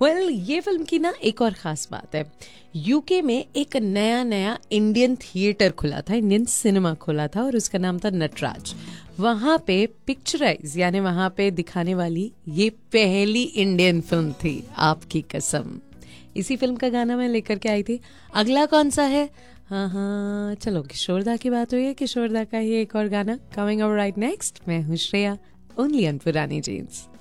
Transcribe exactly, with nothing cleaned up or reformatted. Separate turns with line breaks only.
Well well, ये film की ना एक और ख़ास बात है, यूके में एक नया नया इंडियन थिएटर खुला था, इंडियन सिनेमा खुला था और उसका नाम था नटराज। वहाँ पे पिक्चराइज यानी वहाँ पे दिखाने वाली ये पहली इंडियन फिल्म थी, आपकी कसम। इसी फिल्म का गाना मैं लेकर के आई थी। अगला कौन सा है? हाँ हाँ चलो, किशोर दा की बात हुई है, किशोर दा का ही एक और गाना कमिंग अप राइट नेक्स्ट। मैं हूँ श्रेया, ओनली ऑन पुरानी जीन्स।